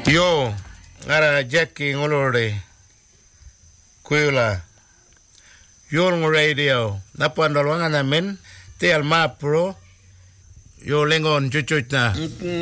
Yo, ngara Jackie ngolore. Kuila. Yo ng radio. Napuan dalawang namin. Te alma pro. Yo lengon chuchuch na.